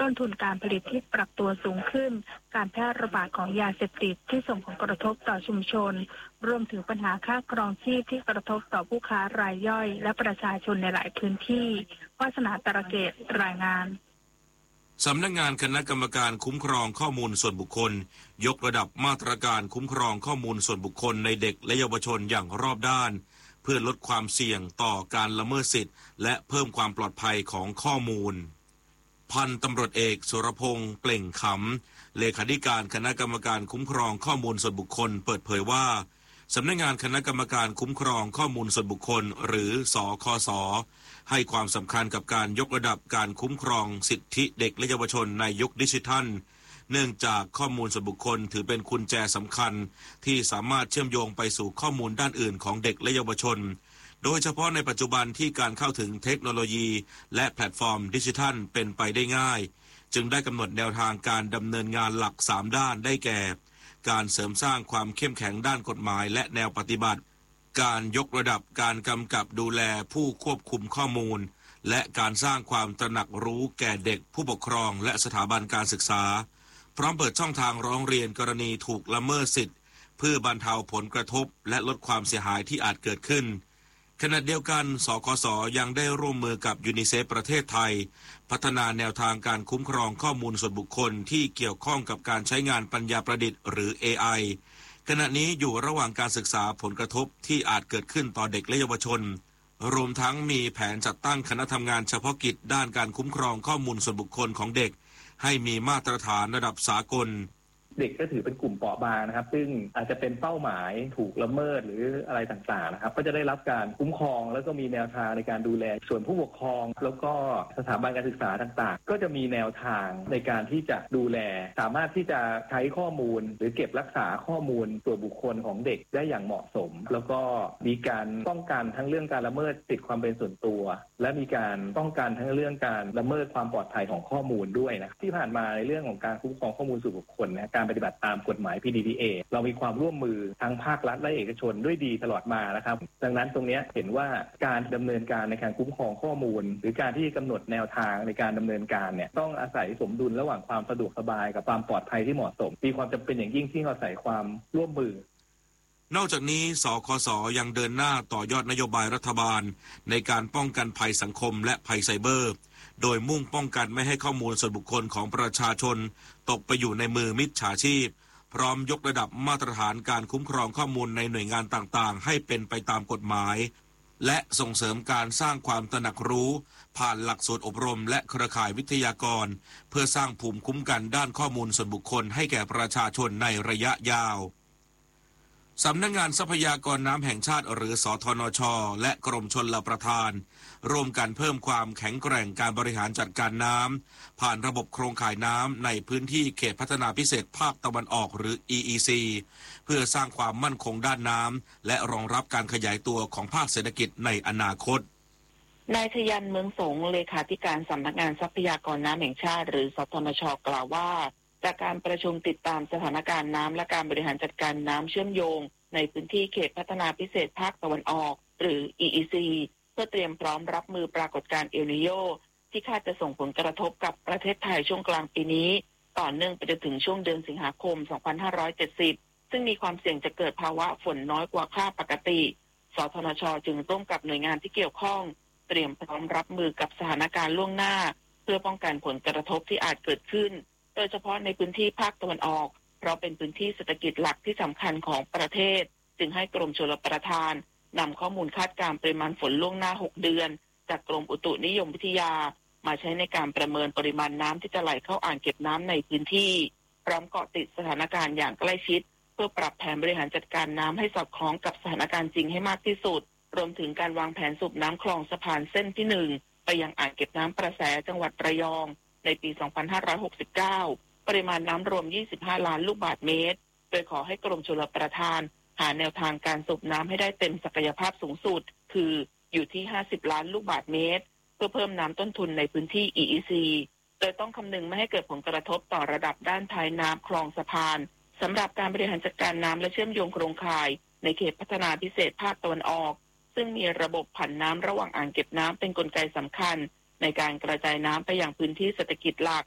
ต้นทุนการผลิตที่ปรับตัวสูงขึ้นการแพร่ระบาดของยาเสพติดที่ส่งผลกระทบต่อชุมชนรวมถึงปัญหาค่าครองชีพที่กระทบต่อผู้ค้ารายย่อยและประชาชนในหลายพื้นที่วาสนาตระเกตรายงานสำนักงานคณะกรรมการคุ้มครองข้อมูลส่วนบุคคลยกระดับมาตรการคุ้มครองข้อมูลส่วนบุคคลในเด็กและเยาวชนอย่างรอบด้านเพื่อลดความเสี่ยงต่อการละเมิดสิทธิและเพิ่มความปลอดภัยของข้อมูลพันตำรวจเอกสุรพงษ์เปล่งขำเลขาธิการคณะกรรมการคุ้มครองข้อมูลส่วนบุคคลเปิดเผยว่าสำนักงานคณะกรรมการคุ้มครองข้อมูลส่วนบุคคลหรือสคส.ให้ความสำคัญกับการยกระดับการคุ้มครองสิทธิเด็กและเยาวชนในยุคดิจิทัลเนื่องจากข้อมูลส่วนบุคคลถือเป็นกุญแจสำคัญที่สามารถเชื่อมโยงไปสู่ข้อมูลด้านอื่นของเด็กและเยาวชนโดยเฉพาะในปัจจุบันที่การเข้าถึงเทคโนโลยีและแพลตฟอร์มดิจิทัลเป็นไปได้ง่ายจึงได้กำหนดแนวทางการดำเนินงานหลัก3ด้านได้แก่การเสริมสร้างความเข้มแข็งด้านกฎหมายและแนวปฏิบัติการยกระดับการกำกับดูแลผู้ควบคุมข้อมูลและการสร้างความตระหนักรู้แก่เด็กผู้ปกครองและสถาบันการศึกษาพร้อมเปิดช่องทางร้องเรียนกรณีถูกละเมิดสิทธิเพื่อบรรเทาผลกระทบและลดความเสียหายที่อาจเกิดขึ้นขณะเดียวกันสคส.ยังได้ร่วมมือกับยูนิเซฟประเทศไทยพัฒนาแนวทางการคุ้มครองข้อมูลส่วนบุคคลที่เกี่ยวข้องกับการใช้งานปัญญาประดิษฐ์หรือ AI ขณะนี้อยู่ระหว่างการศึกษาผลกระทบที่อาจเกิดขึ้นต่อเด็กและเยาวชนรวมทั้งมีแผนจัดตั้งคณะทำงานเฉพาะกิจด้านการคุ้มครองข้อมูลส่วนบุคคลของเด็กให้มีมาตรฐานระดับสากลเด็กก็ถือเป็นกลุ่มเปราะบางนะครับซึ่งอาจจะเป็นเป้าหมายถูกละเมิดหรืออะไรต่างๆนะครับก็จะได้รับการคุ้มครองแล้วก็มีแนวทางในการดูแลส่วนผู้ปกครองแล้วก็สถาบันการศึกษาต่างๆก็จะมีแนวทางในการที่จะดูแลสามารถที่จะใช้ข้อมูลหรือเก็บรักษาข้อมูลตัวบุคคลของเด็กได้อย่างเหมาะสมแล้วก็มีการป้องกันทั้งเรื่องการละเมิดสิทธิความเป็นส่วนตัวและมีการป้องกันทั้งเรื่องการละเมิดความปลอดภัยของข้อมูลด้วยนะที่ผ่านมาในเรื่องของการคุ้มครองข้อมูลส่วนบุคคลนะการปฏิบัติตามกฎหมาย PDPA เรามีความร่วมมือทั้งภาครัฐและเอกชนด้วยดีตลอดมานะครับดังนั้นตรงนี้เห็นว่าการดำเนินการในการคุ้มครองข้อมูลหรือการที่กำหนดแนวทางในการดำเนินการเนี่ยต้องอาศัยสมดุลระหว่างความสะดวกสบายกับความปลอดภัยที่เหมาะสมมีความจำเป็นอย่างยิ่งที่อาศัยความร่วมมือนอกจากนี้สคส.ยังเดินหน้าต่อยอดนโยบายรัฐบาลในการป้องกันภัยสังคมและภัยไซเบอร์โดยมุ่งป้องกันไม่ให้ข้อมูลส่วนบุคคลของประชาชนตกไปอยู่ในมือมิจฉาชีพพร้อมยกระดับมาตรฐานการคุ้มครองข้อมูลในหน่วยงานต่างๆให้เป็นไปตามกฎหมายและส่งเสริมการสร้างความตระหนักรู้ผ่านหลักสูตรอบรมและเครือข่ายวิทยากรเพื่อสร้างภูมิคุ้มกันด้านข้อมูลส่วนบุคคลให้แก่ประชาชนในระยะยาวสำนักงานทรัพยากรน้ำแห่งชาติหรือสธนช.และกรมชลประทานร่วมกันเพิ่มความแข็งแกร่งการบริหารจัดการน้ำผ่านระบบโครงข่ายน้ำในพื้นที่เขตพัฒนาพิเศษภาคตะวันออกหรือ EEC เพื่อสร้างความมั่นคงด้านน้ำและรองรับการขยายตัวของภาคเศรษฐกิจในอนาคตนายชยันเมืองสงเลขาธิการสำนักงานทรัพยากรน้ำแห่งชาติหรือสธนช.กล่าวว่าจากการประชุมติดตามสถานการณ์น้ำและการบริหารจัดการน้ำเชื่อมโยงในพื้นที่เขตพัฒนาพิเศษภาคตะวันออกหรือ EEC เพื่อเตรียมพร้อมรับมือปรากฏการณ์เอลนีโญที่คาดจะส่งผลกระทบกับประเทศไทยช่วงกลางปีนี้ต่อเนื่องไปจนถึงช่วงเดือนสิงหาคม 2570 ซึ่งมีความเสี่ยงจะเกิดภาวะฝนน้อยกว่าค่าปกติสธนช.จึงร่วมกับหน่วยงานที่เกี่ยวข้องเตรียมพร้อมรับมือกับสถานการณ์ล่วงหน้าเพื่อป้องกันผลกระทบที่อาจเกิดขึ้นโดยเฉพาะในพื้นที่ภาคตะวันออกเพราะเป็นพื้นที่เศรษฐกิจหลักที่สำคัญของประเทศจึงให้กรมชลประทานนำข้อมูลคาดการณ์ปริมาณฝนล่วงหน้า6เดือนจากกรมอุตุนิยมวิทยามาใช้ในการประเมินปริมาณน้ำที่จะไหลเข้าอ่างเก็บน้ำในพื้นที่พร้อมเกาะติดสถานการณ์อย่างใกล้ชิดเพื่อปรับแผนบริหารจัดการน้ำให้สอดคล้องกับสถานการณ์จริงให้มากที่สุดรวมถึงการวางแผนสูบน้ำคลองสะพานเส้นที่1ไปยังอ่างเก็บน้ำประแสจังหวัดระยองในปี 2569 ปริมาณน้ำรวม 25 ล้านลูกบาศก์เมตรโดยขอให้กรมชลประทานหาแนวทางการสูบน้ำให้ได้เต็มศักยภาพสูงสุดคืออยู่ที่ 50 ล้านลูกบาศก์เมตรเพื่อเพิ่มน้ำต้นทุนในพื้นที่ EEC โดยต้องคำนึงไม่ให้เกิดผลกระทบต่อระดับด้านท้ายน้ำคลองสะพานสำหรับการบริหารจัดการน้ำและเชื่อมโยงโครงข่ายในเขตพัฒนาพิเศษภาคตะวันออกซึ่งมีระบบผันน้ำระหว่างอ่างเก็บน้ำเป็นกลไกสำคัญในการกระจายน้ำไปยังพื้นที่เศรษฐกิจหลัก